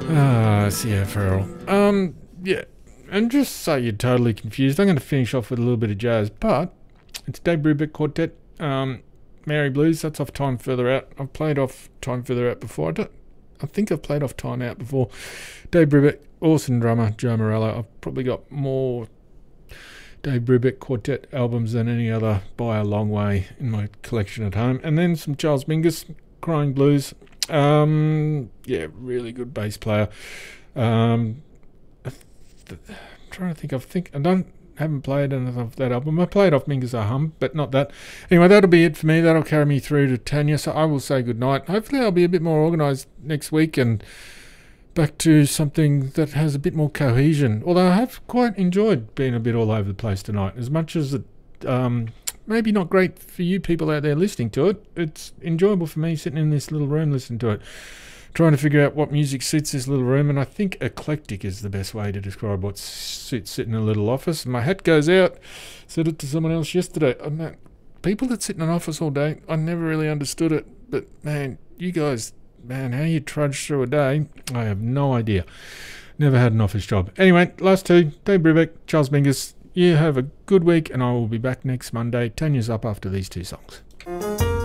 Yeah, Farrell. Yeah, and just so you're totally confused, I'm going to finish off with a little bit of jazz, but it's Dave Brubeck Quartet, Mary Blues. That's off Time Further Out. I've played off Time Further Out before. I think I've played off Time Out before. Dave Brubeck, awesome drummer, Joe Morello. I've probably got more Dave Brubeck Quartet albums than any other by a long way in my collection at home. And then some Charles Mingus, Crying Blues. Yeah, really good bass player. I'm trying to think. Haven't played enough of that album. I played off Mingus Hum, but not that. Anyway, that'll be it for me. That'll carry me through to Tanya. So I will say goodnight. Hopefully, I'll be a bit more organised next week and back to something that has a bit more cohesion. Although I have quite enjoyed being a bit all over the place tonight. As much as it maybe not great for you people out there listening to it, it's enjoyable for me sitting in this little room listening to it, trying to figure out what music suits this little room. And I think eclectic is the best way to describe what suits sitting in a little office. My hat goes out. Said it to someone else yesterday. People that sit in an office all day, I never really understood it. But man, you guys, man, how you trudge through a day, I have no idea. Never had an office job. Anyway, last two, Dave Brubeck, Charles Mingus. You have a good week, and I will be back next Monday. Tanya's up after these two songs.